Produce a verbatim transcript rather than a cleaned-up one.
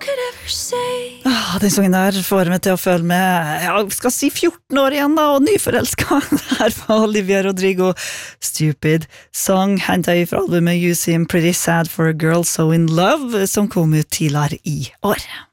could ever say. Ah, den sangen der får meg til å føle meg, jeg skal si fjorten år igjen da, og nyforelsket. Her var Olivia Rodrigo, Stupid Song, hentet fra albumet You Seem Pretty Sad for a Girl So In Love, som kom ut tidligere i år.